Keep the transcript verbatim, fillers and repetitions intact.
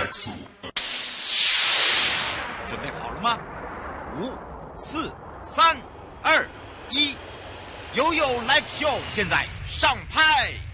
X， 准备好了吗？五、四、三、二、一，悠悠 Live Show 现在上拍。